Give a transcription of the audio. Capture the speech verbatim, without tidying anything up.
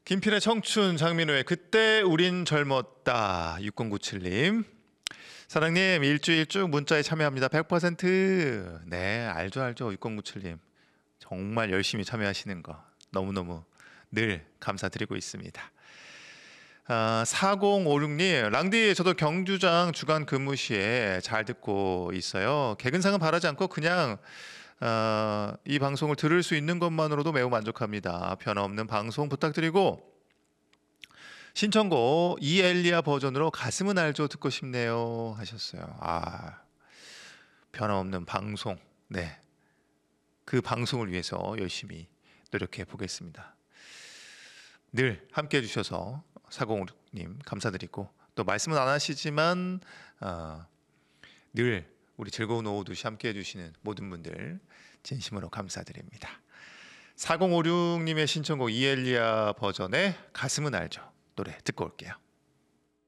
김필의 청춘, 장민호의 그때 우린 젊었다. 육공구칠 님. 사랑님, 일주일 쭉 문자에 참여합니다. 백 퍼센트. 네, 알죠 알죠. 육공구칠 님. 정말 열심히 참여하시는 거 너무너무 늘 감사드리고 있습니다. 아, 사공오육 님, 랑디, 저도 경주장 주간 근무 시에 잘 듣고 있어요. 개근상은 바라지 않고 그냥 어, 이 방송을 들을 수 있는 것만으로도 매우 만족합니다. 변함없는 방송 부탁드리고 신청곡 이엘리아 버전으로 가슴은 알죠 듣고 싶네요 하셨어요. 아, 변함없는 방송, 네, 그 방송을 위해서 열심히 노력해 보겠습니다. 늘 함께 해주셔서 사공오육 님 감사드리고, 또 말씀은 안 하시지만 어, 늘 우리 즐거운 오후 두 시 함께 해주시는 모든 분들 진심으로 감사드립니다. 사공오육 님의 신청곡 이엘리아 버전의 가슴은 알죠 노래 듣고 올게요.